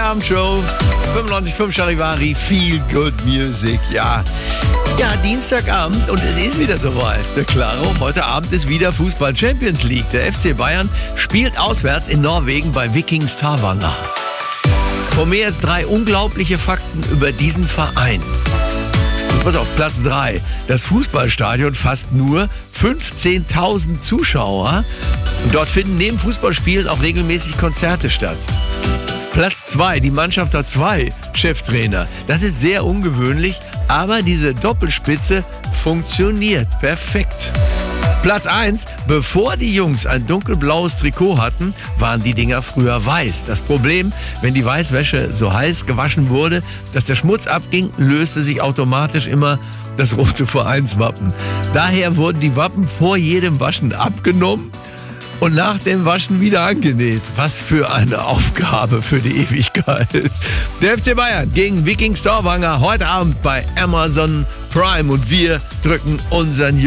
Abendshow. 95.5 Charivari, Feel Good Music. Ja, Dienstagabend und es ist wieder soweit. Der Klaro, heute Abend ist wieder Fußball Champions League. Der FC Bayern spielt auswärts in Norwegen bei Viking Stavanger. Vor mir jetzt 3 unglaubliche Fakten über diesen Verein. Pass auf, Platz 3. Das Fußballstadion fasst nur 15.000 Zuschauer. Und dort finden neben Fußballspielen auch regelmäßig Konzerte statt. Platz 2. Die Mannschaft hat 2 Cheftrainer. Das ist sehr ungewöhnlich, aber diese Doppelspitze funktioniert perfekt. Platz 1. Bevor die Jungs ein dunkelblaues Trikot hatten, waren die Dinger früher weiß. Das Problem, wenn die Weißwäsche so heiß gewaschen wurde, dass der Schmutz abging, löste sich automatisch immer das rote Vereinswappen. Daher wurden die Wappen vor jedem Waschen abgenommen und nach dem Waschen wieder angenäht. Was für eine Aufgabe für die Ewigkeit. Der FC Bayern gegen Viking Stavanger heute Abend bei Amazon Prime und wir drücken unseren